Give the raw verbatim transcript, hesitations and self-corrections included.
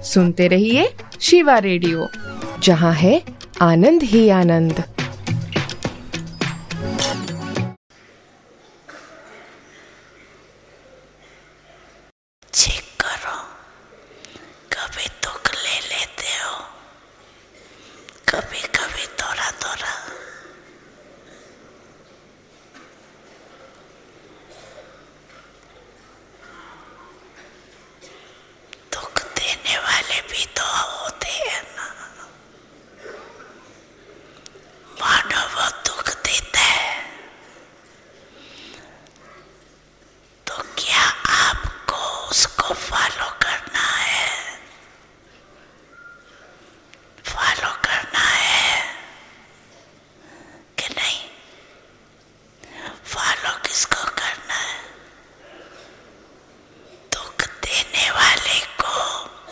सुनते रहिए शिवा रेडियो, जहाँ है आनंद ही आनंद। चेक करो, कभी दुख ले लेते हो, कभी कभी थोड़ा थोड़ा। दुख देने वाले भी तो हो।